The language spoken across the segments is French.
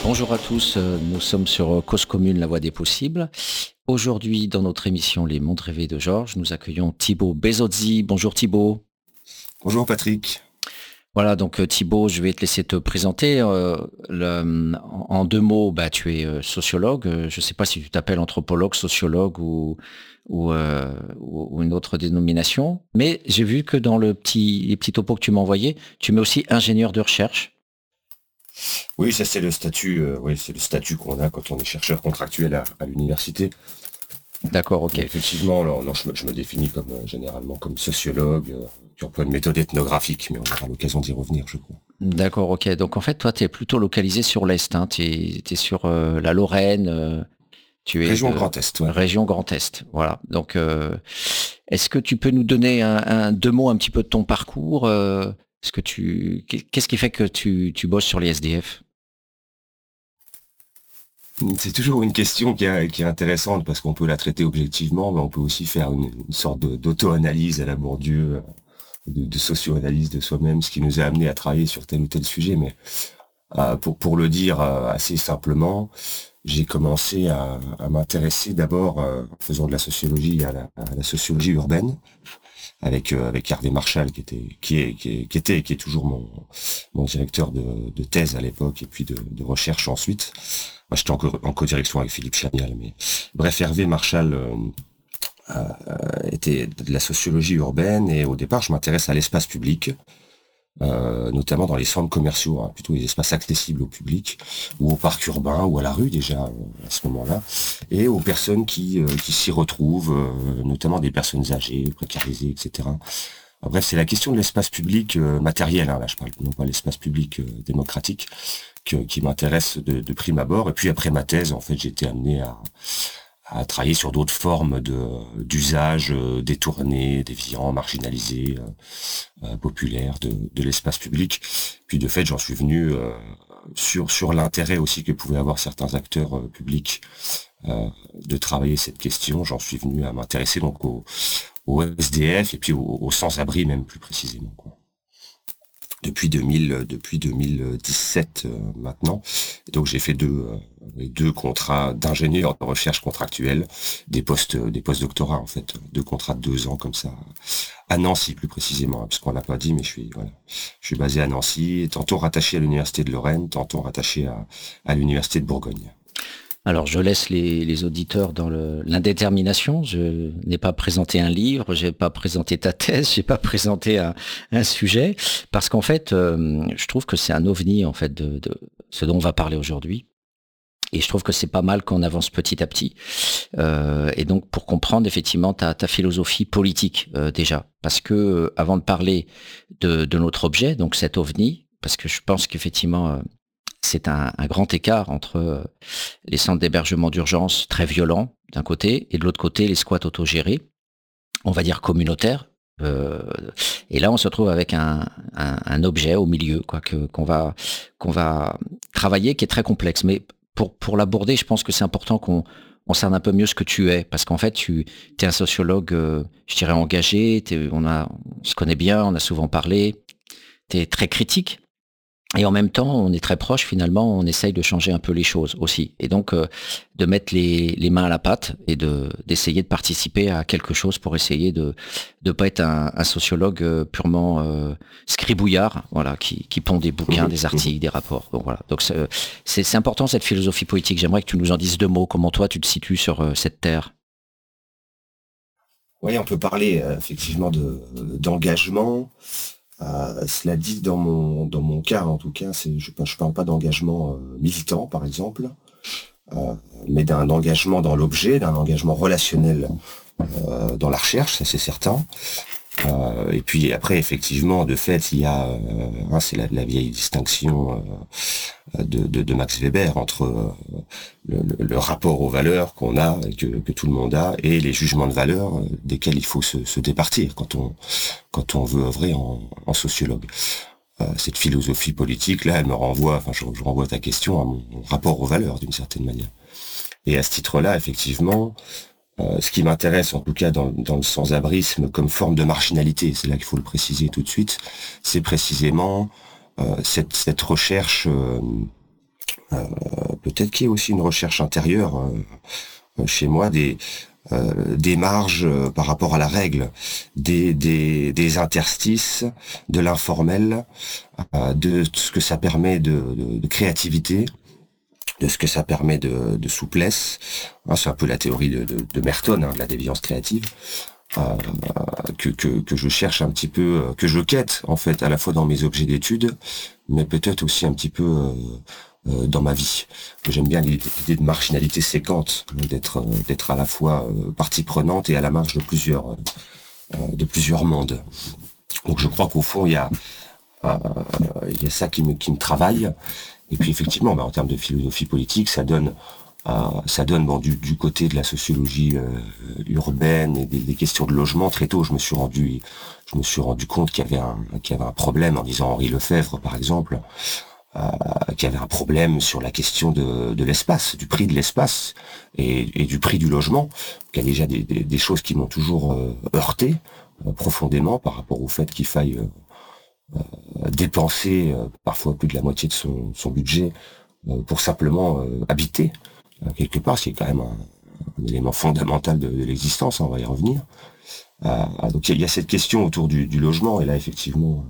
Bonjour à tous, nous sommes sur Cause Commune, la voie des possibles. Aujourd'hui, dans notre émission Les Mondes rêvés de Georges, nous accueillons Thibaut Bezozzi. Bonjour Thibaut. Bonjour Patrick. Voilà, donc Thibaut, je vais te laisser te présenter. En deux mots, tu es sociologue. Je ne sais pas si tu t'appelles anthropologue, sociologue ou une autre dénomination. Mais j'ai vu que dans les petits topos que tu m'as envoyés, tu mets aussi ingénieur de recherche. Oui, ça c'est le statut, c'est le statut qu'on a quand on est chercheur contractuel à l'université. D'accord, ok. Mais effectivement, alors, non, je me définis comme généralement comme sociologue, qui emploie une méthode ethnographique, mais on aura l'occasion d'y revenir, je crois. D'accord, ok. Donc en fait, toi, tu es plutôt localisé sur l'Est, hein. Tu es sur la Lorraine, tu es Région de Grand Est, ouais. région Grand Est. Voilà. Donc, est-ce que tu peux nous donner deux mots un petit peu de ton parcours qu'est-ce qui fait que tu bosses sur les SDF? C'est toujours une question qui est intéressante parce qu'on peut la traiter objectivement, mais on peut aussi faire une sorte d'auto-analyse à la Bourdieu, de socio-analyse de soi-même, ce qui nous a amené à travailler sur tel ou tel sujet. Mais pour le dire assez simplement, j'ai commencé à m'intéresser d'abord en faisant de la sociologie à la sociologie urbaine avec Hervé Marchal qui est toujours mon directeur de thèse à l'époque et puis de recherche ensuite. Moi, j'étais en co-direction avec Philippe Chanial, mais bref, Hervé Marchal était de la sociologie urbaine et au départ, je m'intéresse à l'espace public. Notamment dans les centres commerciaux, hein, plutôt les espaces accessibles au public, ou au parc urbain, ou à la rue déjà à ce moment-là, et aux personnes qui s'y retrouvent, notamment des personnes âgées, précarisées, etc. Bref, c'est la question de l'espace public matériel, hein, là je parle non pas l'espace public démocratique, qui m'intéresse de prime abord. Et puis après ma thèse, en fait, j'ai été amené à travailler sur d'autres formes d'usage détournés, déviants, marginalisés, populaires de l'espace public. Puis de fait, j'en suis venu sur l'intérêt aussi que pouvaient avoir certains acteurs publics de travailler cette question. J'en suis venu à m'intéresser donc au SDF et puis au sans-abri même plus précisément, quoi. Depuis 2017 maintenant. Et donc j'ai fait deux contrats d'ingénieur de recherche contractuelle, des post-doctorats en fait, deux contrats de 2 ans comme ça, à Nancy plus précisément, hein, parce qu'on l'a pas dit, mais je suis basé à Nancy, tantôt rattaché à l'université de Lorraine, tantôt rattaché à l'université de Bourgogne. Alors, je laisse les auditeurs dans l'indétermination. Je n'ai pas présenté un livre, j'ai pas présenté ta thèse, j'ai pas présenté un sujet, parce qu'en fait, je trouve que c'est un ovni en fait de ce dont on va parler aujourd'hui. Et je trouve que c'est pas mal qu'on avance petit à petit. Et donc, pour comprendre effectivement ta philosophie politique déjà, parce que avant de parler de notre objet, donc cet ovni, parce que je pense qu'effectivement c'est un grand écart entre les centres d'hébergement d'urgence très violents d'un côté et de l'autre côté les squats autogérés, on va dire communautaires. Euh, et là, on se retrouve avec un objet au milieu, quoi, qu'on va travailler, qui est très complexe. Mais pour l'aborder, je pense que c'est important qu'on on cerne un peu mieux ce que tu es, parce qu'en fait, tu es un sociologue, je dirais engagé. On se connaît bien, on a souvent parlé. Tu es très critique. Et en même temps, on est très proche finalement, on essaye de changer un peu les choses aussi. Et donc, de mettre les mains à la pâte et d'essayer de participer à quelque chose pour essayer de ne pas être un sociologue purement scribouillard, voilà, qui pond des bouquins, des articles, des rapports. Donc voilà. Donc c'est important cette philosophie politique. J'aimerais que tu nous en dises deux mots. Comment toi tu te situes sur cette terre? Oui, on peut parler effectivement d'engagement. Cela dit, dans mon cas, en tout cas, je parle pas d'engagement militant, par exemple, mais d'un engagement dans l'objet, d'un engagement relationnel dans la recherche, ça c'est certain. Et puis après, effectivement, de fait, il y a, c'est la vieille distinction de Max Weber entre le rapport aux valeurs qu'on a, et que tout le monde a, et les jugements de valeur desquels il faut se départir quand on veut œuvrer en sociologue. Cette philosophie politique là, elle me renvoie, enfin je renvoie ta question à mon rapport aux valeurs d'une certaine manière. Et à ce titre-là, effectivement, ce qui m'intéresse en tout cas dans le sans-abrisme comme forme de marginalité, c'est là qu'il faut le préciser tout de suite, c'est précisément cette recherche Peut-être qu'il y a aussi une recherche intérieure chez moi des marges par rapport à la règle, des interstices, de l'informel, de ce que ça permet de créativité, de ce que ça permet de souplesse. C'est un peu la théorie de Merton, de la déviance créative, que je cherche un petit peu, que je quête en fait à la fois dans mes objets d'étude, mais peut-être aussi un petit peu dans ma vie. J'aime bien l'idée de marginalité séquente, d'être à la fois partie prenante et à la marge de plusieurs mondes. Donc je crois qu'au fond il y a ça qui me travaille. Et puis effectivement, en termes de philosophie politique, ça donne bon, du côté de la sociologie urbaine et des questions de logement. Très tôt, je me suis rendu compte qu'il y avait un problème, en disant Henri Lefebvre par exemple, qu'il y avait un problème sur la question de l'espace, du prix de l'espace et du prix du logement. Il y a déjà des choses qui m'ont toujours heurté profondément par rapport au fait qu'il faille dépenser parfois plus de la moitié de son budget pour simplement habiter quelque part, c'est quand même un élément fondamental de l'existence, on va y revenir. Donc il y a cette question autour du logement, et là effectivement,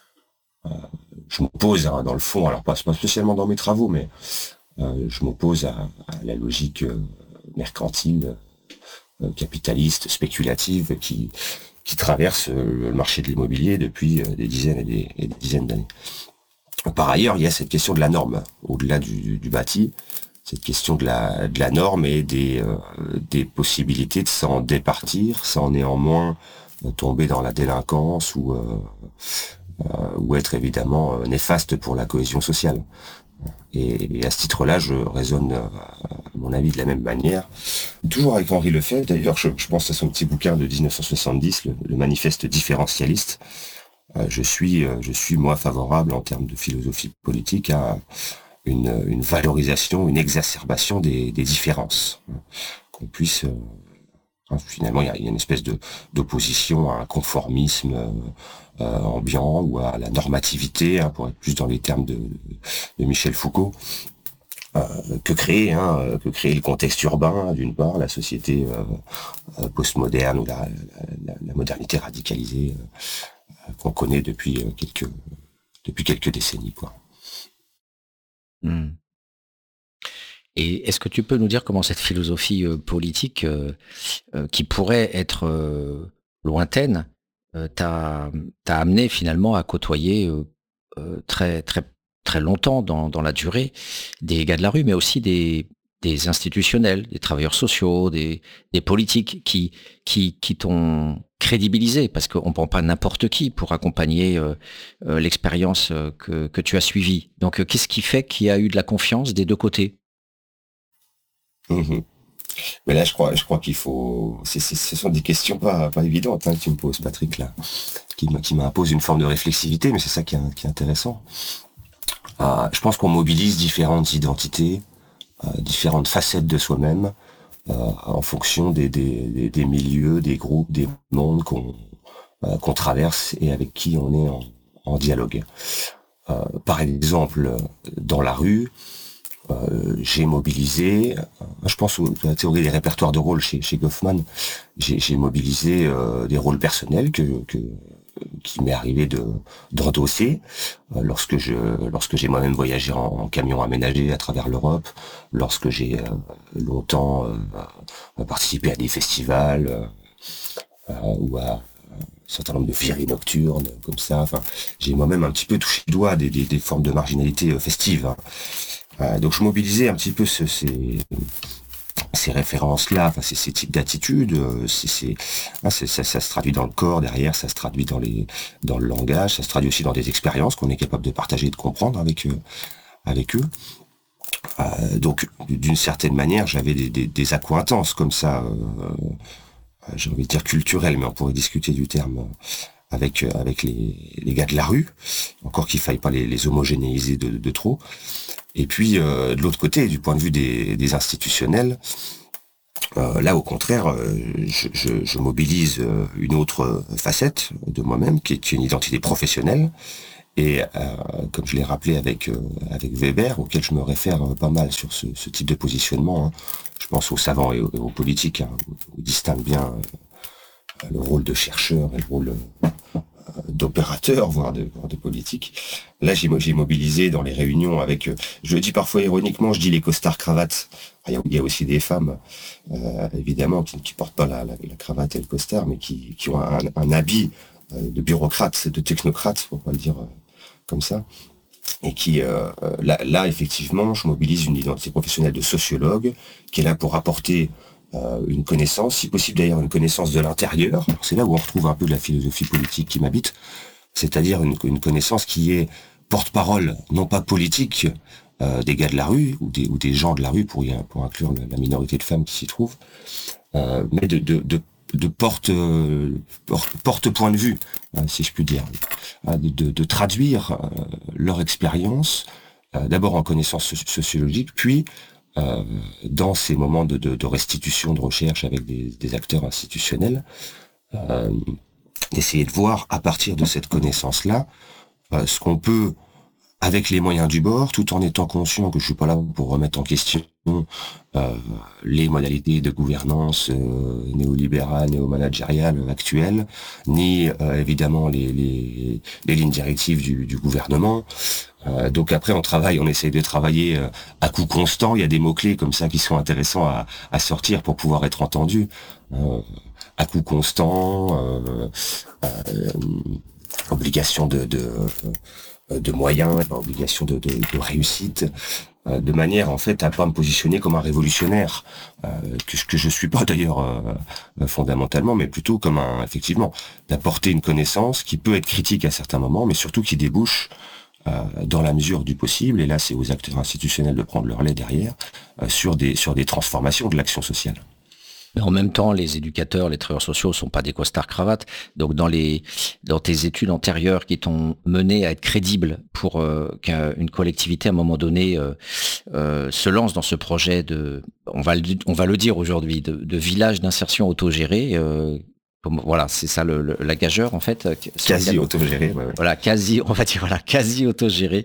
je m'oppose dans le fond, alors pas spécialement dans mes travaux, mais je m'oppose à la logique mercantile, capitaliste, spéculative, qui traverse le marché de l'immobilier depuis des dizaines et des dizaines d'années. Par ailleurs, il y a cette question de la norme, au-delà du bâti, cette question de la norme et des possibilités de s'en départir sans néanmoins tomber dans la délinquance ou être évidemment néfaste pour la cohésion sociale. Et à ce titre-là, je raisonne, à mon avis, de la même manière. Toujours avec Henri Lefebvre, d'ailleurs, je pense à son petit bouquin de 1970, le manifeste différentialiste. Je suis moi favorable en termes de philosophie politique à une valorisation, une exacerbation des différences. Qu'on puisse finalement, il y a une espèce d'opposition à un conformisme ambiant ou à la normativité, pour être plus dans les termes de Michel Foucault, que créer le contexte urbain, d'une part, la société postmoderne ou la modernité radicalisée qu'on connaît depuis quelques décennies, quoi. Et est-ce que tu peux nous dire comment cette philosophie politique, qui pourrait être lointaine, t'a amené finalement à côtoyer très, très, très longtemps dans la durée des gars de la rue, mais aussi des institutionnels, des travailleurs sociaux, des politiques qui t'ont crédibilisé, parce qu'on ne prend pas n'importe qui pour accompagner l'expérience que tu as suivie. Donc, qu'est-ce qui fait qu'il y a eu de la confiance des deux côtés? Mmh. Mais là, je crois qu'il faut. Ce sont des questions pas évidentes que tu me poses, Patrick, là, qui m'imposent une forme de réflexivité, mais c'est ça qui est intéressant. Je pense qu'on mobilise différentes identités, différentes facettes de soi-même, en fonction des milieux, des groupes, des mondes qu'on traverse et avec qui on est en dialogue. Par exemple, dans la rue, j'ai mobilisé, je pense à la théorie des répertoires de rôles chez Goffman, j'ai mobilisé des rôles personnels qui m'est arrivé d'endosser lorsque j'ai moi-même voyagé en camion aménagé à travers l'Europe, lorsque j'ai longtemps participé à des festivals ou à un certain nombre de virées nocturnes comme ça. Enfin, j'ai moi-même un petit peu touché du doigt des formes de marginalité festive. Donc je mobilisais un petit peu ces références-là, enfin ces types d'attitudes. Ça se traduit dans le corps derrière, ça se traduit dans le langage, ça se traduit aussi dans des expériences qu'on est capable de partager et de comprendre avec eux. Donc d'une certaine manière, j'avais des accointances comme ça, j'ai envie de dire culturelles, mais on pourrait discuter du terme avec les gars de la rue, encore qu'il faille pas les homogénéiser de trop. Et puis de l'autre côté, du point de vue des institutionnels, là au contraire, je mobilise une autre facette de moi-même, qui est une identité professionnelle, Et comme je l'ai rappelé avec Weber, auquel je me réfère pas mal sur ce type de positionnement, hein, je pense aux savants et aux politiques, hein, où ils distinguent bien le rôle de chercheur et le rôle d'opérateur, voire de politique. Là, j'ai mobilisé dans les réunions avec, je le dis parfois ironiquement, je dis les costards cravates. Il y a aussi des femmes, évidemment, qui portent pas la cravate et le costard, mais qui ont un habit de bureaucrate, de technocrate, pour pas le dire comme ça. Et qui, là, effectivement, je mobilise une identité professionnelle de sociologue, qui est là pour apporter une connaissance, si possible d'ailleurs une connaissance de l'intérieur. C'est là où on retrouve un peu de la philosophie politique qui m'habite, c'est-à-dire une connaissance qui est porte-parole, non pas politique, des gars de la rue ou des gens de la rue pour inclure la minorité de femmes qui s'y trouvent, mais de porte point de vue, si je puis dire, de traduire leur expérience, d'abord en connaissance sociologique, puis dans ces moments de restitution, de recherche avec des acteurs institutionnels, d'essayer de voir à partir de cette connaissance-là ce qu'on peut, avec les moyens du bord, tout en étant conscient que je suis pas là pour remettre en question les modalités de gouvernance néolibérale, néo-managériale actuelles, ni évidemment les lignes directives du gouvernement. Donc après on essaye de travailler à coup constant. Il y a des mots-clés comme ça qui sont intéressants à sortir pour pouvoir être entendus. À coup constant, obligation de moyens, obligation de réussite, de manière en fait à pas me positionner comme un révolutionnaire, que je suis pas d'ailleurs fondamentalement, mais plutôt comme effectivement d'apporter une connaissance qui peut être critique à certains moments, mais surtout qui débouche dans la mesure du possible, et là c'est aux acteurs institutionnels de prendre leur lait derrière, sur des transformations de l'action sociale. Mais en même temps, les éducateurs, les travailleurs sociaux sont pas des costards cravates. Donc, dans tes études antérieures qui t'ont mené à être crédible pour qu'une collectivité, à un moment donné, se lance dans ce projet on va le dire aujourd'hui, de village d'insertion autogéré. Voilà, c'est ça la gageure en fait. Quasi autogéré. Ouais. Voilà, on va dire quasi autogéré.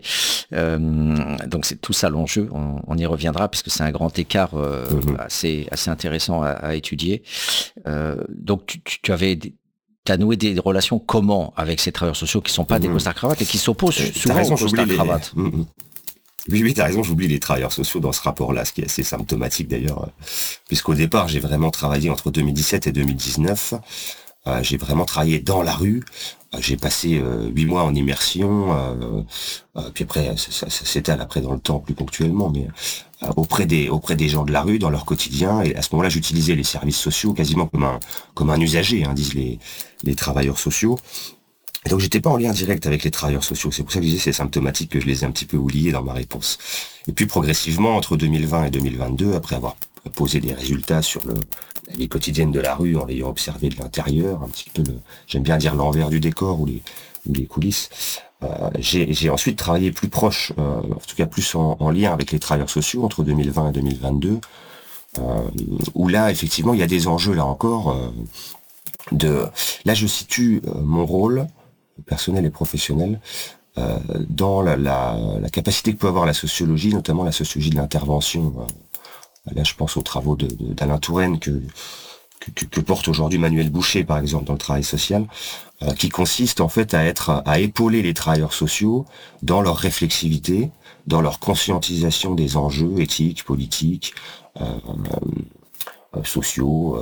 Donc c'est tout ça l'enjeu. On y reviendra puisque c'est un grand écart assez intéressant à étudier. Donc tu as noué des relations comment avec ces travailleurs sociaux qui sont pas des costards cravates et qui s'opposent souvent aux costards cravates. Oui, t'as raison, j'oublie les travailleurs sociaux dans ce rapport-là, ce qui est assez symptomatique d'ailleurs, puisqu'au départ, j'ai vraiment travaillé entre 2017 et 2019. J'ai vraiment travaillé dans la rue. J'ai passé 8 mois en immersion, puis après, ça s'étale après dans le temps plus ponctuellement, mais auprès des gens de la rue, dans leur quotidien. Et à ce moment-là, j'utilisais les services sociaux quasiment comme un usager, hein, disent les travailleurs sociaux. Et donc j'étais pas en lien direct avec les travailleurs sociaux. C'est pour ça que je disais c'est symptomatique que je les ai un petit peu oubliés dans ma réponse. Et puis progressivement, entre 2020 et 2022, après avoir posé des résultats sur la vie quotidienne de la rue, en l'ayant observé de l'intérieur, un petit peu j'aime bien dire l'envers du décor ou les coulisses, j'ai ensuite travaillé plus proche, en tout cas plus en lien avec les travailleurs sociaux entre 2020 et 2022, où là effectivement il y a des enjeux là encore. Là je situe mon rôle personnel et professionnel dans la capacité que peut avoir la sociologie, notamment la sociologie de l'intervention. Là, je pense aux travaux d'Alain Touraine que porte aujourd'hui Manuel Boucher, par exemple, dans le travail social, qui consiste en fait à épauler les travailleurs sociaux dans leur réflexivité, dans leur conscientisation des enjeux éthiques, politiques, sociaux,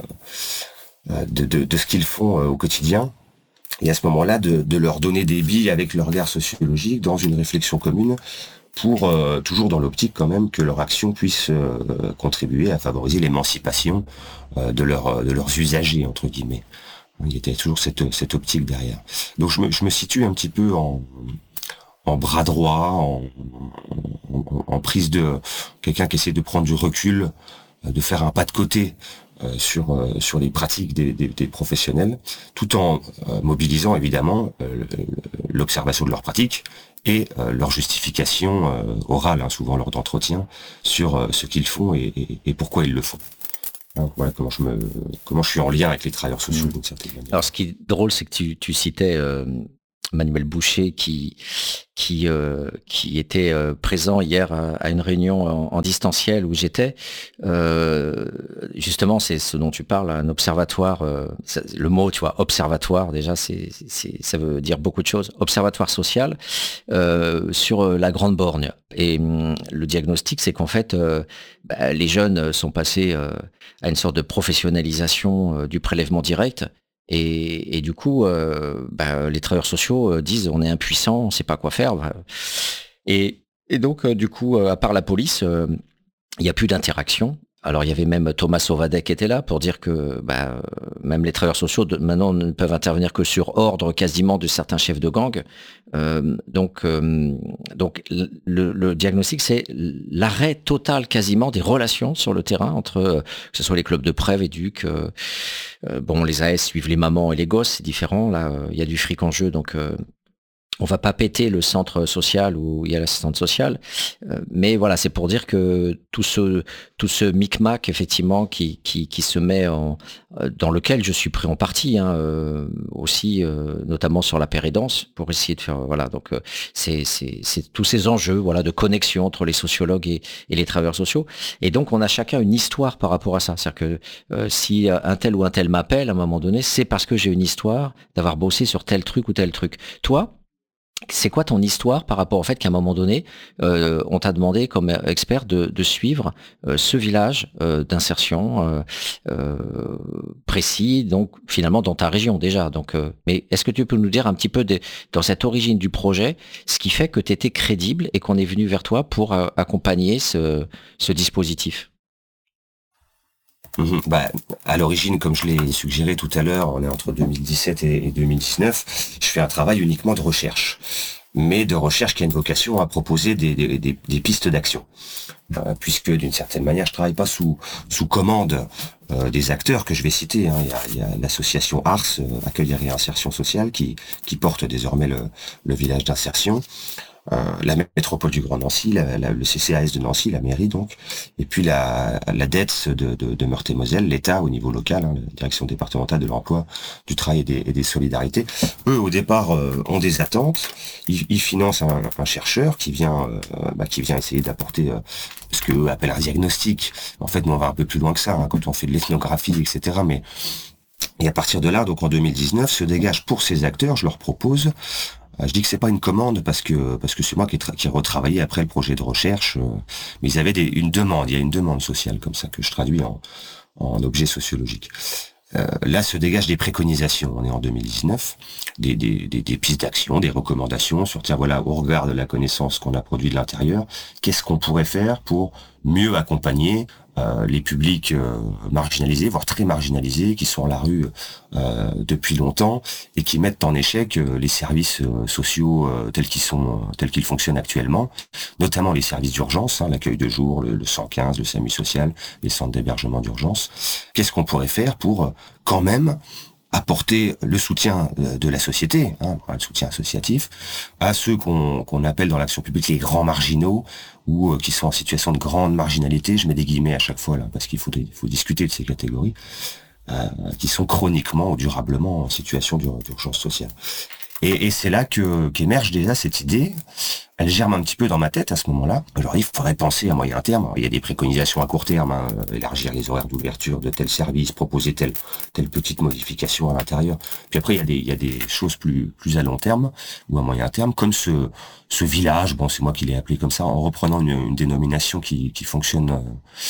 de ce qu'ils font au quotidien. Et à ce moment-là, de leur donner des billes avec leur regard sociologique dans une réflexion commune pour, toujours dans l'optique quand même, que leur action puisse contribuer à favoriser l'émancipation de leurs usagers, entre guillemets. Il y était toujours cette optique derrière. Donc je me situe un petit peu en bras droit, en prise de quelqu'un qui essaie de prendre du recul, de faire un pas de côté sur les pratiques des professionnels, tout en mobilisant évidemment l'observation de leurs pratiques et leur justification orale, hein, souvent lors d'entretiens, sur ce qu'ils font et pourquoi ils le font. Donc, voilà comment je suis en lien avec les travailleurs sociaux d'une certaine manière. Alors ce qui est drôle, c'est que tu citais Manuel Boucher qui était présent hier à une réunion en distanciel où j'étais. Justement, c'est ce dont tu parles, un observatoire. Le mot, tu vois, observatoire, déjà, ça veut dire beaucoup de choses. Observatoire social sur la Grande Borgne. Et le diagnostic, c'est qu'en fait, les jeunes sont passés à une sorte de professionnalisation du prélèvement direct. Et du coup, les travailleurs sociaux disent on est impuissant, on ne sait pas quoi faire. Et donc, du coup, à part la police, il n'y a plus d'interaction. Alors, il y avait même Thomas Sauvadet qui était là pour dire que même les travailleurs sociaux maintenant ne peuvent intervenir que sur ordre quasiment de certains chefs de gang. Donc, le diagnostic, c'est l'arrêt total quasiment des relations sur le terrain entre que ce soit les clubs de Prèves, éduc. Les AS suivent les mamans et les gosses, c'est différent. Là, il y a du fric en jeu, donc on va pas péter le centre social où il y a l'assistante sociale, mais voilà, c'est pour dire que tout ce micmac effectivement qui se met dans lequel je suis pris en partie aussi, notamment sur la pérédance pour essayer de faire donc c'est tous ces enjeux de connexion entre les sociologues et les travailleurs sociaux, et donc on a chacun une histoire par rapport à ça, c'est-à-dire que si un tel ou un tel m'appelle à un moment donné, c'est parce que j'ai une histoire d'avoir bossé sur tel truc ou tel truc. Toi, c'est quoi ton histoire par rapport au fait qu'à un moment donné, on t'a demandé comme expert de suivre ce village d'insertion précis, donc finalement dans ta région déjà. Donc, mais est-ce que tu peux nous dire un petit peu dans cette origine du projet, ce qui fait que tu étais crédible et qu'on est venu vers toi pour accompagner ce dispositif? À l'origine, comme je l'ai suggéré tout à l'heure, on est entre 2017 et 2019, je fais un travail uniquement de recherche, mais de recherche qui a une vocation à proposer des pistes d'action. Puisque d'une certaine manière, je travaille pas sous commande des acteurs que je vais citer. Il y a l'association ARS, Accueil et Réinsertion Sociale, qui porte désormais le village d'insertion. La métropole du Grand Nancy, le CCAS de Nancy, la mairie donc, et puis la DETS de Meurthe-et-Moselle, l'État au niveau local, la direction départementale de l'emploi, du travail et des solidarités. Eux, au départ, ont des attentes. Ils financent un chercheur qui vient essayer d'apporter ce qu'eux appellent un diagnostic. En fait, nous on va un peu plus loin que ça quand on fait de l'ethnographie, etc. Et à partir de là, donc en 2019, se dégage pour ces acteurs, je leur propose. Je dis que c'est pas une commande parce que c'est moi qui ai retravaillé après le projet de recherche, mais ils avaient il y a une demande sociale comme ça que je traduis en objet sociologique. Là se dégagent des préconisations, on est en 2019, des pistes d'action, des recommandations sur au regard de la connaissance qu'on a produit de l'intérieur, qu'est-ce qu'on pourrait faire pour mieux accompagner les publics marginalisés, voire très marginalisés, qui sont à la rue depuis longtemps et qui mettent en échec les services sociaux tels qu'ils fonctionnent actuellement, notamment les services d'urgence, l'accueil de jour, le 115, le SAMU social, les centres d'hébergement d'urgence. Qu'est-ce qu'on pourrait faire pour quand même apporter le soutien de la société, le soutien associatif, à ceux qu'on appelle dans l'action publique les grands marginaux, ou qui sont en situation de grande marginalité, je mets des guillemets à chaque fois là, parce qu'il faut discuter de ces catégories, qui sont chroniquement ou durablement en situation d'urgence sociale. Et c'est là qu'émerge déjà cette idée. Elle germe un petit peu dans ma tête à ce moment-là. Alors il faudrait penser à moyen terme. Alors, il y a des préconisations à court terme, élargir les horaires d'ouverture de tel service, proposer telle petite modification à l'intérieur. Puis après il y a des choses plus à long terme ou à moyen terme, comme ce village. Bon, c'est moi qui l'ai appelé comme ça, en reprenant une dénomination qui fonctionne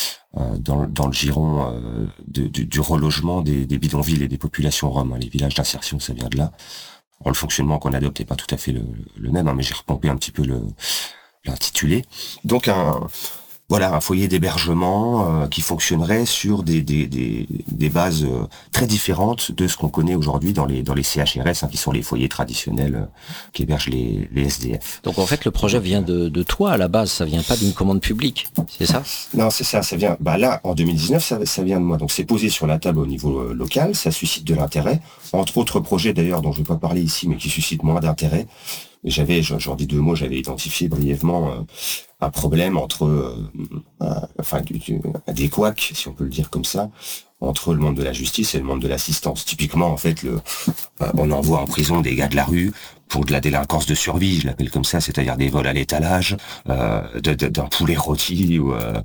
dans le giron du relogement des bidonvilles et des populations roms. Les villages d'insertion, ça vient de là. Le fonctionnement qu'on adopte n'est pas tout à fait le même, mais j'ai repompé un petit peu l'intitulé. Donc un foyer d'hébergement qui fonctionnerait sur des bases très différentes de ce qu'on connaît aujourd'hui dans les CHRS, qui sont les foyers traditionnels qui hébergent les SDF. Donc en fait, le projet vient de toi à la base, ça vient pas d'une commande publique, c'est ça? Non, c'est ça vient. Là, en 2019, ça vient de moi. Donc c'est posé sur la table au niveau local, ça suscite de l'intérêt. Entre autres projets d'ailleurs dont je ne vais pas parler ici, mais qui suscitent moins d'intérêt. J'en dis deux mots, j'avais identifié brièvement un problème entre des couacs, si on peut le dire comme ça, entre le monde de la justice et le monde de l'assistance. Typiquement, en fait, on envoie en prison des gars de la rue pour de la délinquance de survie, je l'appelle comme ça, c'est-à-dire des vols à l'étalage, d'un poulet rôti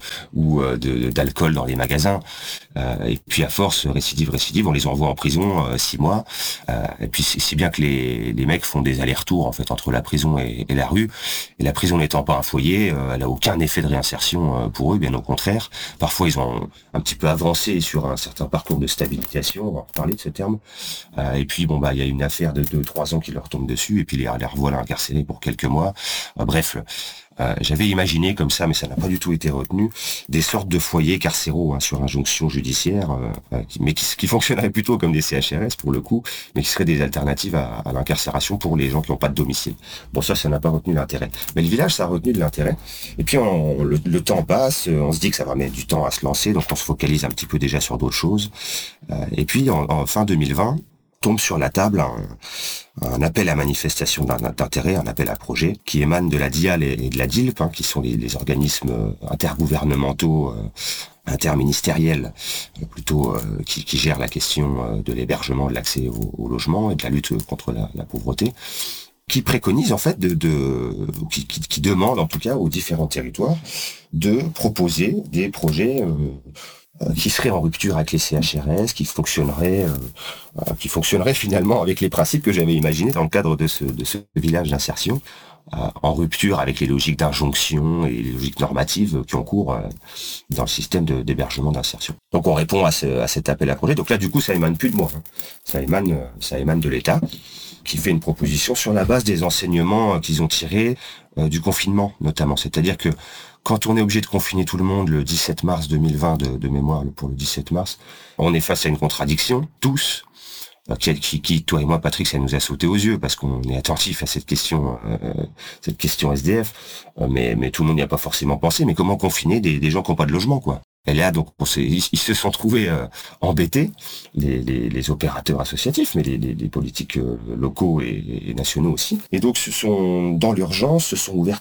d'alcool dans les magasins. Et puis à force, récidive, on les envoie en prison 6 mois. Et puis c'est bien que les mecs font des allers-retours en fait entre la prison et la rue. Et la prison n'étant pas un foyer, elle a aucun effet de réinsertion pour eux, bien au contraire. Parfois ils ont un petit peu avancé sur un certain parcours de stabilisation, on va en reparler de ce terme. Et puis il y a une affaire de 2-3 ans qui leur tombe dessus, et puis les revoilà incarcérés pour quelques mois. Bref, j'avais imaginé comme ça, mais ça n'a pas du tout été retenu, des sortes de foyers carcéraux sur injonction judiciaire, qui fonctionneraient plutôt comme des CHRS pour le coup, mais qui seraient des alternatives à l'incarcération pour les gens qui n'ont pas de domicile. Bon, ça n'a pas retenu l'intérêt. Mais le village, ça a retenu de l'intérêt. Et puis le temps passe, on se dit que ça va mettre du temps à se lancer, donc on se focalise un petit peu déjà sur d'autres choses. Et puis en fin 2020, tombe sur la table un appel à manifestation d'intérêt, un appel à projet, qui émane de la DIAL et de la DILP, qui sont les organismes intergouvernementaux, interministériels, plutôt, qui gèrent la question de l'hébergement, de l'accès au logement et de la lutte contre la pauvreté, qui préconise en fait qui demande en tout cas aux différents territoires de proposer des projets qui serait en rupture avec les CHRS, qui fonctionnerait finalement avec les principes que j'avais imaginés dans le cadre de ce village d'insertion, en rupture avec les logiques d'injonction et les logiques normatives qui ont cours dans le système d'hébergement d'insertion. Donc on répond à cet appel à projet. Donc là du coup ça émane plus de moi, ça émane de l'État, qui fait une proposition sur la base des enseignements qu'ils ont tirés du confinement notamment. C'est-à-dire que quand on est obligé de confiner tout le monde le 17 mars 2020 de mémoire, pour le 17 mars, on est face à une contradiction, tous, qui, toi et moi, Patrick, ça nous a sauté aux yeux, parce qu'on est attentif à cette question SDF, mais tout le monde n'y a pas forcément pensé. Mais comment confiner des gens qui n'ont pas de logement, quoi? Et là, donc, ils se sont trouvés embêtés, les opérateurs associatifs, mais les politiques locaux et nationaux aussi. Et donc, dans l'urgence, se sont ouvertes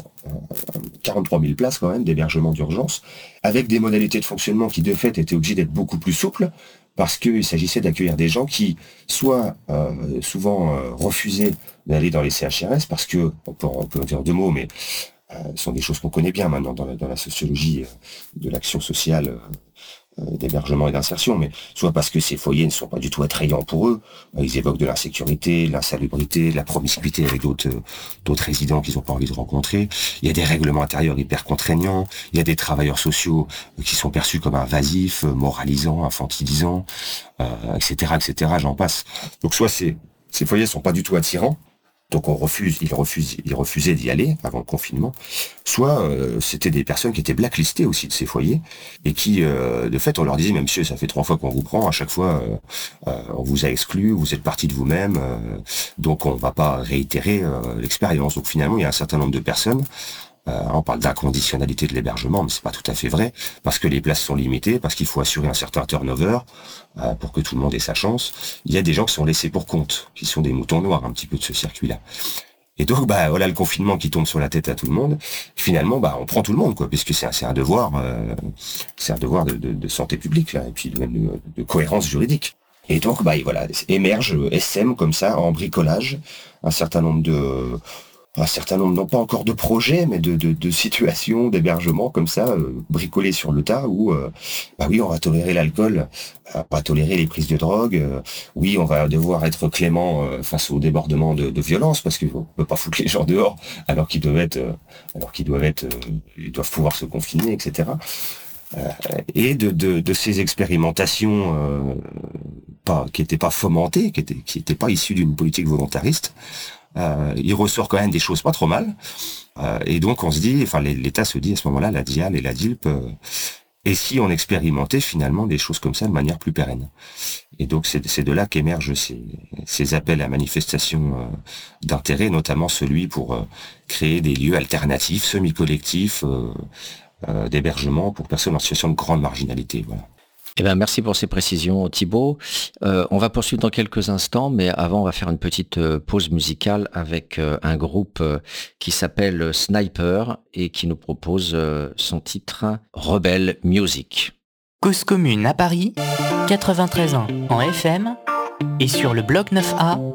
43 000 places quand même d'hébergement d'urgence, avec des modalités de fonctionnement qui, de fait, étaient obligées d'être beaucoup plus souples, parce qu'il s'agissait d'accueillir des gens qui, soit souvent refusaient d'aller dans les CHRS, parce que, on peut en dire 2 mots, mais ce sont des choses qu'on connaît bien maintenant dans la sociologie de l'action sociale d'hébergement et d'insertion, mais soit parce que ces foyers ne sont pas du tout attrayants pour eux, ils évoquent de l'insécurité, de l'insalubrité, de la promiscuité avec d'autres résidents qu'ils n'ont pas envie de rencontrer. Il y a des règlements intérieurs hyper contraignants, il y a des travailleurs sociaux qui sont perçus comme invasifs, moralisants, infantilisants, etc., j'en passe. Donc soit ces foyers sont pas du tout attirants, donc ils refusaient d'y aller avant le confinement. Soit c'était des personnes qui étaient blacklistées aussi de ces foyers et qui, de fait, on leur disait, mais monsieur, ça fait 3 fois qu'on vous prend, à chaque fois on vous a exclu, vous êtes parti de vous-même, donc on va pas réitérer l'expérience. Donc finalement, il y a un certain nombre de personnes. On parle d'inconditionnalité de l'hébergement, mais c'est pas tout à fait vrai, parce que les places sont limitées, parce qu'il faut assurer un certain turnover pour que tout le monde ait sa chance. Il y a des gens qui sont laissés pour compte, qui sont des moutons noirs un petit peu de ce circuit-là. Et donc, voilà le confinement qui tombe sur la tête à tout le monde. Finalement, on prend tout le monde, quoi, puisque c'est un devoir, de santé publique, là, et puis même de cohérence juridique. Et donc, voilà, émerge SM comme ça, en bricolage, un certain nombre, non pas encore de projets, mais de situations d'hébergement comme ça, bricolées sur le tas, où oui, on va tolérer l'alcool, pas tolérer les prises de drogue, oui, on va devoir être clément face au débordement de violence, parce qu'on peut pas foutre les gens dehors ils doivent pouvoir se confiner, etc. Et de ces expérimentations qui n'étaient pas fomentées, qui étaient pas issues d'une politique volontariste, il ressort quand même des choses pas trop mal. Et donc on se dit, l'État se dit à ce moment-là, la DIAL et la DILP, et si on expérimentait finalement des choses comme ça de manière plus pérenne. Et donc c'est de là qu'émergent ces appels à manifestation d'intérêt, notamment celui pour créer des lieux alternatifs, semi-collectifs, d'hébergement pour personnes en situation de grande marginalité. Voilà. Eh ben, merci pour ces précisions, Thibaut. On va poursuivre dans quelques instants, mais avant, on va faire une petite pause musicale avec un groupe qui s'appelle Sniper et qui nous propose son titre Rebel Music. Cause commune à Paris, 93 ans en FM et sur le bloc 9A